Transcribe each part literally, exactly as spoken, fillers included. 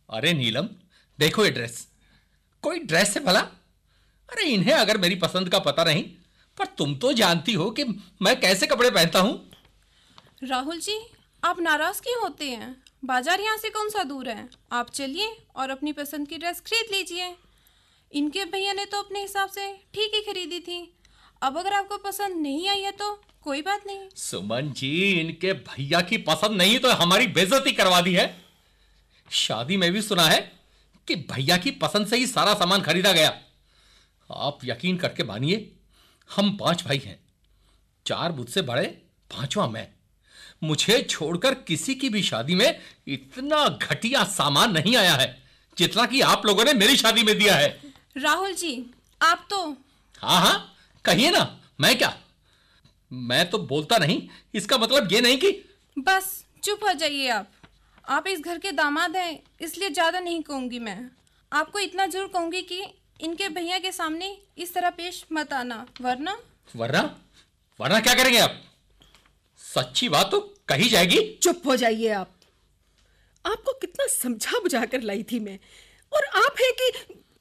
अरे नीलम, देखो ये ड्रेस। कोई ड्रेस है भला? अरे इन्हें अगर मेरी पसंद का पता नहीं, पर तुम तो जानती हो कि मैं कैसे कपड़े पहनता हूं। राहुल जी, आप नाराज क्यों होते हैं? बाजार यहाँ से कौन सा दूर है? आप चलिए और अपनी पसंद की ड्रेस खरीद लीजिए। इनके भैया ने तो अपने हिसाब से ठीक ही खरीदी थी। अब अगर आपको पसंद नहीं आई है तो कोई बात नहीं। सुमन जी, इनके भैया की पसंद नहीं तो हमारी बेइज्जती करवा दी है। शादी में भी सुना है कि भैया की पसंद से ही सारा सामान खरीदा गया। आप यकीन करके मानिए, हम पांच भाई हैं, चार मुझसे बड़े, पांचवा मैं। मुझे छोड़कर किसी की भी शादी में इतना घटिया सामान नहीं आया है जितना कि आप लोगों ने मेरी शादी में दिया है। राहुल जी, आप तो... हाँ हाँ, कहिए ना। मैं क्या, मैं तो बोलता नहीं, इसका मतलब ये नहीं कि... बस चुप हो जाइए आप। आप इस घर के दामाद हैं, इसलिए ज्यादा नहीं कहूंगी। मैं आपको इतना जरूर कहूंगी कि इनके भैया के सामने इस तरह पेश मत आना, वरना... वरना वरना क्या करेंगे आप? सच्ची बात तो कही जाएगी। चुप हो जाइए आप। आपको कितना समझा बुझा कर लाई थी मैं, और आप है कि...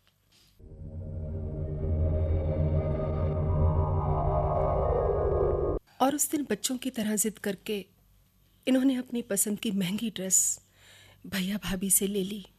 और उस दिन बच्चों की तरह जिद करके इन्होंने अपनी पसंद की महंगी ड्रेस भैया भाभी से ले ली।